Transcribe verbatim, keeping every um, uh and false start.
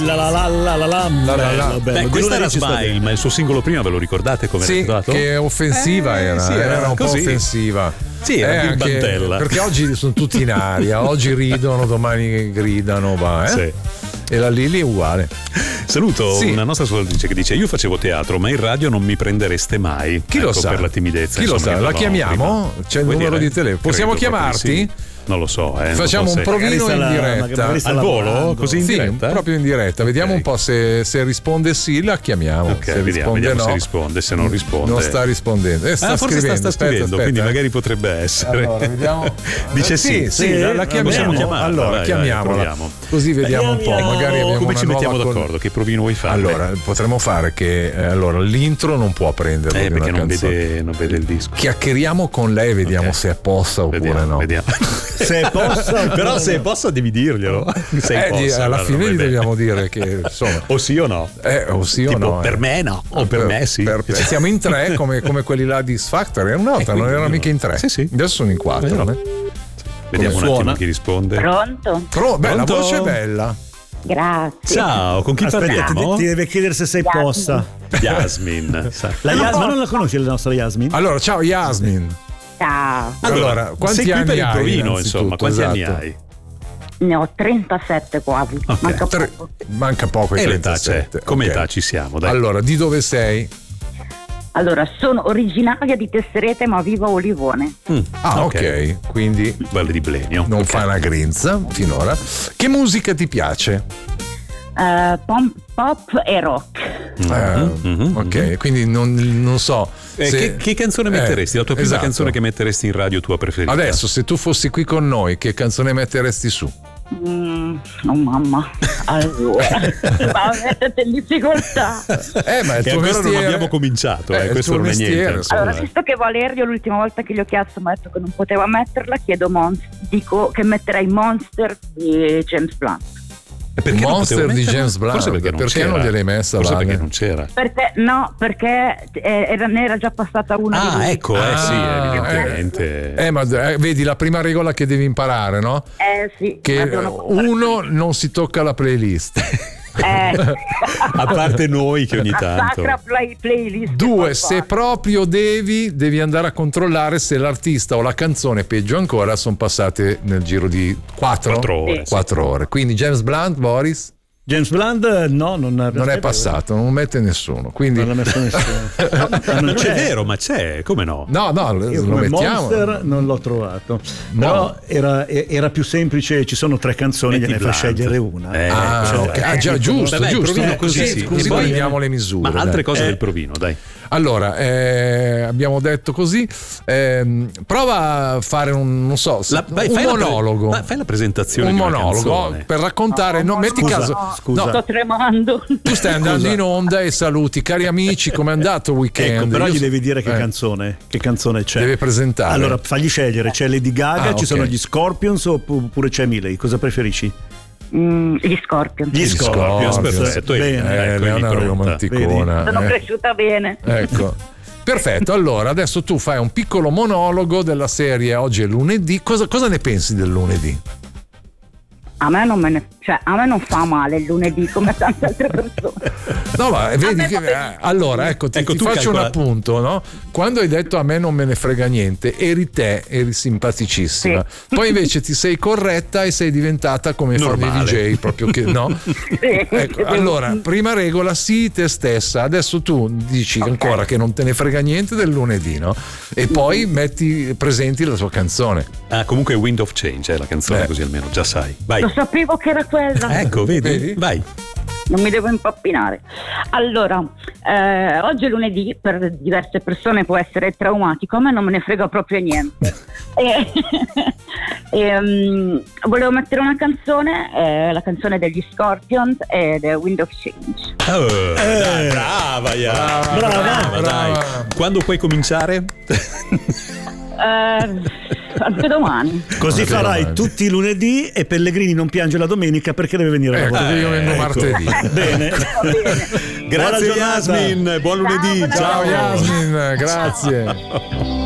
La la la la la la, La la la. bello, bello. Beh, Di questa era lunedì ci sta Smile, bene. ma il suo singolo prima ve lo ricordate come Sì, era stato? che offensiva Eh, era, sì, era era un così. po' offensiva. Sì, era Eh, anche- birbantella. perché oggi sono tutti in aria, oggi ridono, domani gridano, va, eh? Sì. E la Lili è uguale. Saluto Sì. una nostra ascoltatrice che dice: io facevo teatro, ma in radio non mi prendereste mai. Chi lo Ecco, sa? per la timidezza. Chi lo insomma, sa? che La parlavamo chiamiamo? prima. C'è il Vuoi numero dire? di telefono. Possiamo Credo proprio di chiamarti? sì. Non lo so, eh, non Facciamo so un se- provino Magari sta in la- diretta. magari sta Al volo? lavorando. Così in Sì, diretta? proprio in diretta. Vediamo Ok. un po' se, se risponde sì, la chiamiamo. Ok, se vediamo, risponde vediamo no. se risponde, se non risponde. Non sta rispondendo. Eh, sta Ah, forse scrivendo. sta, sta Aspetta, scrivendo, aspetta, quindi eh. magari potrebbe essere. Allora, vediamo. Dice sì, sì, sì, la, la va chiamiamo. bene. Chiamarla, Allora, vai, vai, chiamiamola. proviamo. Così vediamo un po'. Chiamiamo. Magari abbiamo Come una ci mettiamo nuova con- d'accordo? Che provino vuoi fare? Allora, potremmo fare che eh, allora l'intro non può prenderlo eh, di perché una non canzone. vede, non vede il disco. Chiacchieriamo con lei, vediamo Ok. se è possa oppure Vediamo, no. vediamo. Se possa, Però se possa devi dirglielo. Se Eh, di- possa, alla allora fine non gli vede. dobbiamo dire che insomma. O sì o no. Eh, o sì Tipo, o no. per eh. me no, o per, me sì. per- per- siamo in tre come, come quelli là di X Factor. Era una volta, Eh, non quindi- erano mica in tre. Sì, sì. Adesso sono in quattro. Vero. eh. Vediamo un suona? attimo chi risponde. Pronto? Però, beh, la Pronto? voce è bella. Grazie. Ciao, con chi aspetta, ti, parliamo? ti deve chiedere se sei Yasmin. posta. Yasmin. sa. La Yasmin, ma non la conosci la nostra Yasmin? Allora, ciao Yasmin. Ciao. Allora, quanti sei qui anni per il hai, provino, innanzitutto? insomma, quanti anni Esatto. hai? Ne ho trentasette quasi. Ok. Manca Tre- poco. manca poco ai E l'età c'è. trentasette. Come Ok. età ci siamo, dai. Allora, di dove sei? Allora, sono originaria di Tesserete ma vivo a Olivone. Mm, Ah, ok. Quindi Valle di Blenio. non Ok. fai una grinza finora. Che musica ti piace? Eh, pom- pop e rock. Eh, mhm, ok, quindi non, non so. Eh, se- che, che canzone metteresti? La tua prima esatto. canzone che metteresti in radio tua preferita? Adesso, se tu fossi qui con noi, che canzone metteresti su? Mm, oh mamma. Allora, ma mettete in difficoltà. Eh, ma è il E tuo ancora non mestiere. abbiamo cominciato, Eh, eh, il questo tuo non è mestiere, niente. insomma. Allora, visto che Valerio l'ultima volta che gli ho chiesto mi ha detto che non poteva metterla, chiedo Monster, dico che metterei Monster di James Blunt. E perché non Monster potevo di metterla? James Blunt. Forse perché non Perché c'era. non gliel'hai messa, Forse Vale? perché non c'era. Perché no, perché eh, era, ne era già passata una di Ah, lui. ecco, eh sì, Ah, evidentemente. Eh, ma eh, vedi la prima regola che devi imparare, no? Eh sì, Che abbiamo- uno non si tocca la playlist. eh, A parte noi che ogni la tanto. sacra play, playlist. Due, per se forza. proprio devi, devi andare a controllare se l'artista o la canzone, peggio ancora, sono passate nel giro di quattro, Quattro ore, Sì. sì. quattro ore. Quindi James Blunt, Boris, James Blunt no, non, non è passato, non mette nessuno. Quindi Non l'ha messo nessuno. Ma Non non è c'è. vero, ma c'è, come no? no, no, Io lo come mettiamo. Monster non l'ho trovato. No. Però era, era più semplice, ci sono tre canzoni, Metti gliene fa Blunt. scegliere una. Eh, Ah, cioè, ok. Ah, già, giusto, Vabbè, giusto. provino Eh, così, così, sì. così E poi- prendiamo le misure. Ma altre dai. cose Eh. del provino, dai. Allora, eh, abbiamo detto così. ehm, prova a fare un, non so, La- vai, un fai la pre- monologo. ma fai la presentazione un di una monologo canzone. per raccontare. No, metti Scusa, caso. scusa. no, Sto tremando. tu stai andando in onda e saluti, cari amici, com'è andato il weekend? Ecco, però Io gli so- devi dire che eh, canzone, che canzone c'è. Deve presentare. Allora, fagli scegliere, c'è Lady Gaga, Ah, ci ok. sono gli Scorpions oppure c'è Miley, cosa preferisci? Mm, gli Scorpion. Gli Scorpions, Scorpions, perfetto, bene. Eh, Ecco, lei è una pronta. romanticona. Sono eh. cresciuta bene. Ecco. Perfetto, allora adesso tu fai un piccolo monologo della serie. Oggi è lunedì. Cosa, cosa ne pensi del lunedì? A me non me ne, cioè, a me non fa male il lunedì come tante altre persone. No, ma vedi me che. va benissimo. eh, allora, ecco, ti, Ecco, ti tu faccio calcola- un appunto, no? Quando hai detto a me non me ne frega niente, eri te, eri simpaticissima. Sì. Poi invece ti sei corretta e sei diventata come fanno i Normale. D J, proprio che no. Sì, Ecco, allora, prima regola, sii te stessa. Adesso tu dici Ok. ancora che non te ne frega niente del lunedì, no? E poi metti, presenti la tua canzone. Ah, comunque Wind of Change è la canzone, Eh. così almeno già sai. Vai. Lo sapevo che era quella. Ecco, vedi? Vedi? Vai. Non mi devo impappinare. Allora, eh, oggi è lunedì, per diverse persone può essere traumatico, a me non me ne frega proprio niente. e, e, um, volevo mettere una canzone, eh, la canzone degli Scorpions ed è Wind of Change. Oh, dai, brava, ya. Brava, brava, brava. dai. Quando puoi cominciare? Eh, anche domani. Così Vabbè, farai vabbè. tutti i lunedì e Pellegrini non piange la domenica perché deve venire a Ecco, lavorare. io vengo ecco. martedì. Bene. Va bene. Grazie giornata. Yasmin, buon lunedì. Ciao, Ciao Ciao. Yasmin, grazie.